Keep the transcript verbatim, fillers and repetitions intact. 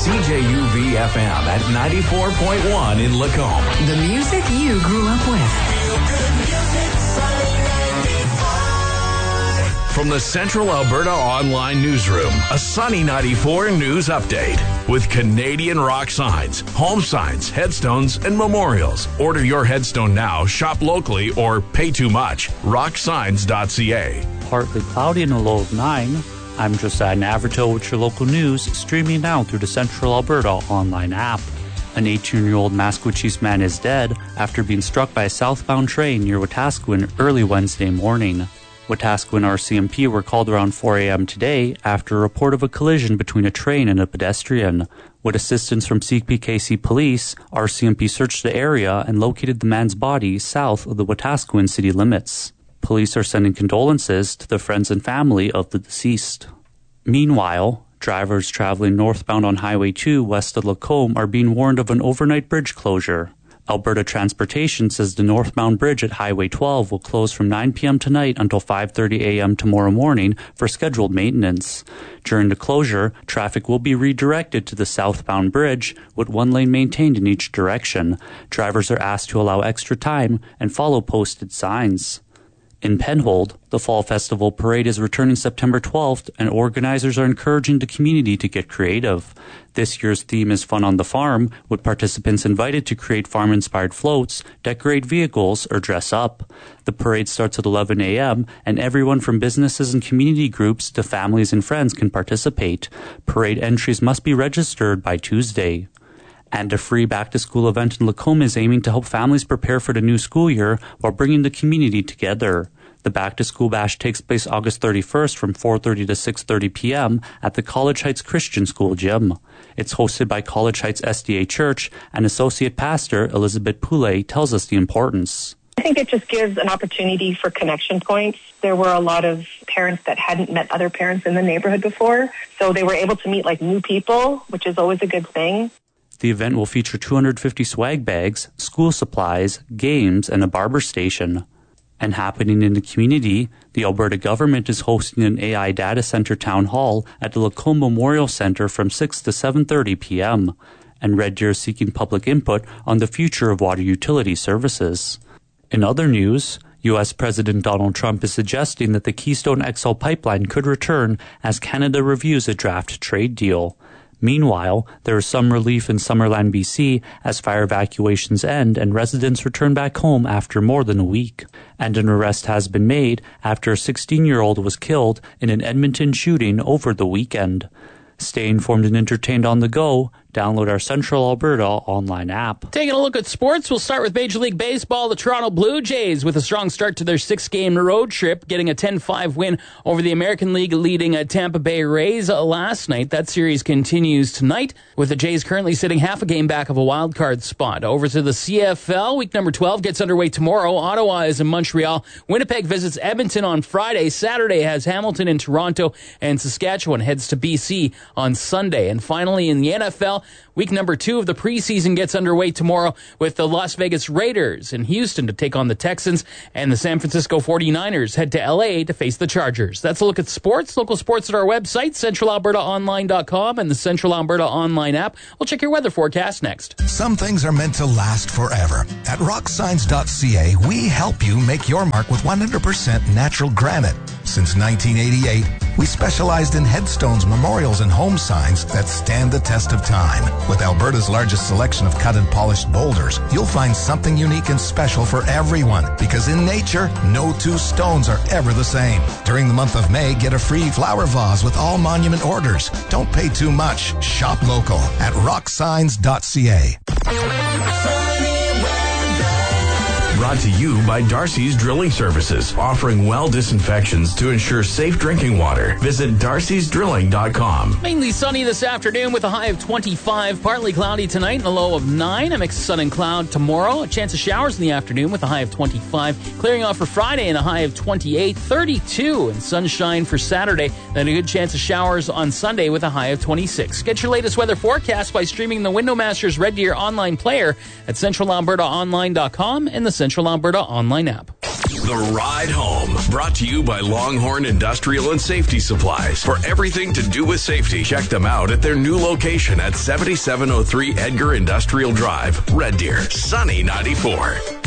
C J U V F M at ninety-four point one in Lacombe. The music you grew up with. From the Central Alberta Online Newsroom, a Sunny ninety-four news update with Canadian rock signs, home signs, headstones, and memorials. Order your headstone now, shop locally, or pay too much. rock signs dot c a. Partly cloudy and a low of nine. I'm Josiah Navarto with your local news, streaming now through the Central Alberta Online app. An eighteen-year-old Maskwacis man is dead after being struck by a southbound train near Wetaskiwin early Wednesday morning. Wetaskiwin R C M P were called around four a.m. today after a report of a collision between a train and a pedestrian. With assistance from C P K C police, R C M P searched the area and located the man's body south of the Wetaskiwin city limits. Police are sending condolences to the friends and family of the deceased. Meanwhile, drivers traveling northbound on Highway two west of Lacombe are being warned of an overnight bridge closure. Alberta Transportation says the northbound bridge at Highway twelve will close from nine p.m. tonight until five thirty a.m. tomorrow morning for scheduled maintenance. During the closure, traffic will be redirected to the southbound bridge, with one lane maintained in each direction. Drivers are asked to allow extra time and follow posted signs. In Penhold, the Fall Festival Parade is returning September twelfth, and organizers are encouraging the community to get creative. This year's theme is Fun on the Farm, with participants invited to create farm-inspired floats, decorate vehicles, or dress up. The parade starts at eleven a.m., and everyone from businesses and community groups to families and friends can participate. Parade entries must be registered by Tuesday. And a free back-to-school event in Lacombe is aiming to help families prepare for the new school year while bringing the community together. The back-to-school bash takes place August thirty-first from four thirty to six thirty p.m. at the College Heights Christian School gym. It's hosted by College Heights S D A Church, and Associate Pastor Elizabeth Poulet tells us the importance. I think it just gives an opportunity for connection points. There were a lot of parents that hadn't met other parents in the neighborhood before, so they were able to meet like new people, which is always a good thing. The event will feature two hundred fifty swag bags, school supplies, games, and a barber station. And happening in the community, the Alberta government is hosting an A I data center town hall at the Lacombe Memorial Centre from six to seven thirty p.m. And Red Deer is seeking public input on the future of water utility services. In other news, U S President Donald Trump is suggesting that the Keystone X L pipeline could return as Canada reviews a draft trade deal. Meanwhile, there is some relief in Summerland, B C, as fire evacuations end and residents return back home after more than a week. And an arrest has been made after a sixteen-year-old was killed in an Edmonton shooting over the weekend. Stay informed and entertained on the go. Download our Central Alberta online app. Taking a look at sports, we'll start with Major League Baseball. The Toronto Blue Jays with a strong start to their six-game road trip, getting a ten five win over the American League leading Tampa Bay Rays last night. That series continues tonight, with the Jays currently sitting half a game back of a wild card spot. Over to the C F L, week number twelve gets underway tomorrow. Ottawa is in Montreal. Winnipeg visits Edmonton on Friday. Saturday has Hamilton in Toronto, and Saskatchewan heads to B C on Sunday. And finally, in the N F L, week number two of the preseason gets underway tomorrow with the Las Vegas Raiders in Houston to take on the Texans, and the San Francisco forty-niners head to L A to face the Chargers. That's a look at sports. Local sports at our website, central alberta online dot com, and the Central Alberta Online app. We'll check your weather forecast next. Some things are meant to last forever. At rock signs dot c a, we help you make your mark with one hundred percent natural granite. Since nineteen eighty-eight, we specialized in headstones, memorials, and home signs that stand the test of time. With Alberta's largest selection of cut and polished boulders, you'll find something unique and special for everyone, because in nature, no two stones are ever the same. During the month of May, get a free flower vase with all monument orders. Don't pay too much. Shop local at rock signs dot c a. Brought to you by Darcy's Drilling Services, offering well disinfections to ensure safe drinking water. Visit darcys drilling dot com. Mainly sunny this afternoon with a high of twenty-five. Partly cloudy tonight and a low of nine. A mix of sun and cloud tomorrow. A chance of showers in the afternoon with a high of twenty-five. Clearing off for Friday and a high of twenty-eight. thirty-two and sunshine for Saturday. Then a good chance of showers on Sunday with a high of twenty-six. Get your latest weather forecast by streaming the Windowmasters Red Deer online player at central alberta online dot com and the Central Alberta Online app. The Ride Home, brought to you by Longhorn Industrial and Safety Supplies. For everything to do with safety, check them out at their new location at seventy-seven oh three Edgar Industrial Drive, Red Deer, Sunny ninety-four.